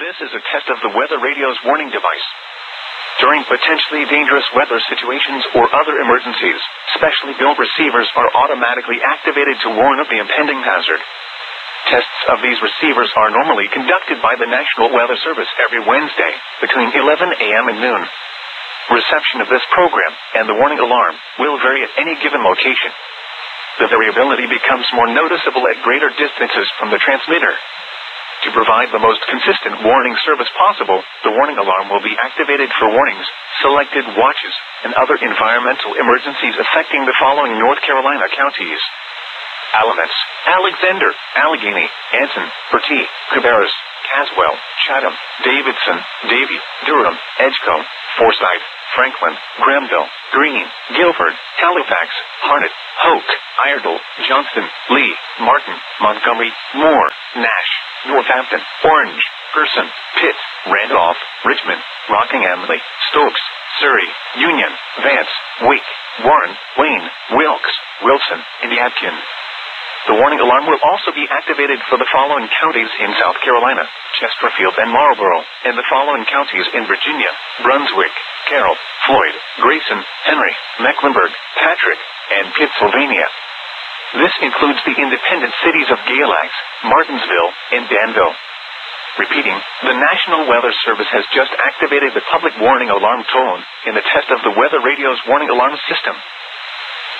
This is a test of the weather radio's warning device. During potentially dangerous weather situations or other emergencies, specially built receivers are automatically activated to warn of the impending hazard. Tests of these receivers are normally conducted by the National Weather Service every Wednesday, between 11 a.m. and noon. Reception of this program, and the warning alarm, will vary at any given location. The variability becomes more noticeable at greater distances from the transmitter. To provide the most consistent warning service possible, the warning alarm will be activated for warnings, selected watches, and other environmental emergencies affecting the following North Carolina counties: Alamance, Alexander, Allegheny, Anson, Bertie, Cabarrus, Caswell, Chatham, Davidson, Davie, Durham, Edgecombe, Forsyth, Franklin, Granville, Greene, Guilford, Halifax, Harnett, Hoke, Iredell, Johnston, Lee, Martin, Montgomery, Moore, Nash, Northampton, Orange, Person, Pitt, Randolph, Richmond, Rockingham, Stokes, Surrey, Union, Vance, Wake, Warren, Wayne, Wilkes, Wilson, and Yadkin. The warning alarm will also be activated for the following counties in South Carolina: Chesterfield and Marlborough, and the following counties in Virginia: Brunswick, Carroll, Floyd, Grayson, Henry, Mecklenburg, Patrick, and Pittsylvania. This includes the independent cities of Galax, Martinsville, and Danville. Repeating, the National Weather Service has just activated the public warning alarm tone in the test of the weather radio's warning alarm system.